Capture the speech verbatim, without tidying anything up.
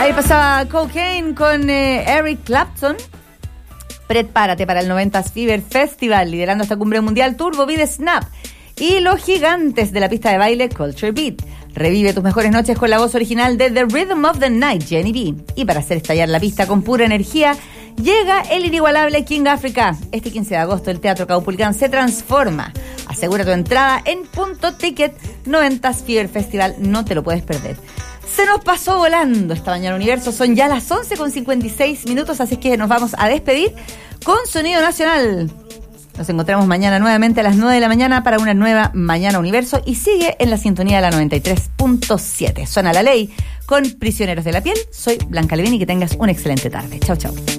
Ahí pasaba Cocaine con eh, Eric Clapton. Prepárate para el noventas Fever Festival, liderando esta cumbre mundial Turbo Beat Snap. Y los gigantes de la pista de baile Culture Beat. Revive tus mejores noches con la voz original de The Rhythm of the Night, Jenny B. Y para hacer estallar la pista con pura energía, llega el inigualable King Africa. Este quince de agosto el Teatro Caupolicán se transforma. Asegura tu entrada en Punto Ticket. noventas Fever Festival, no te lo puedes perder. Se nos pasó volando esta mañana Universo, son ya las once con cincuenta y seis minutos, así que nos vamos a despedir con Sonido Nacional. Nos encontramos mañana nuevamente a las nueve de la mañana para una nueva Mañana Universo y sigue en la sintonía de la noventa y tres punto siete. Suena la ley con Prisioneros de la Piel. Soy Blanca Levin y que tengas una excelente tarde. Chau, chau.